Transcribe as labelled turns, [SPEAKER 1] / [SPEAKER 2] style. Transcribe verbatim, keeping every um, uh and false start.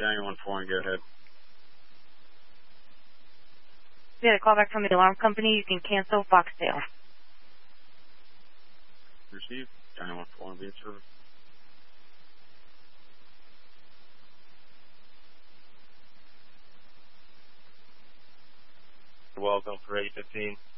[SPEAKER 1] Daniel one four, go ahead.
[SPEAKER 2] We had a call back from the alarm company. You can cancel Foxtail.
[SPEAKER 1] Received. Daniel one four, be in service.
[SPEAKER 3] Welcome for eight fifteen.